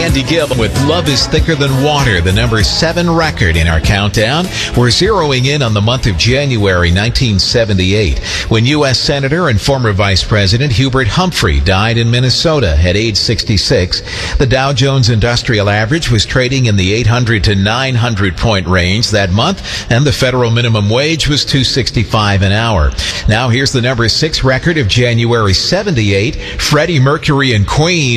Andy Gill with Love is Thicker Than Water, the number 7 record in our countdown. We're zeroing in on the month of January 1978, when U.S. Senator and former Vice President Hubert Humphrey died in Minnesota at age 66. The Dow Jones Industrial Average was trading in the 800 to 900 point range that month, and the federal minimum wage was $2.65 an hour. Now here's the number 6 record of January 78, Freddie Mercury and Queen.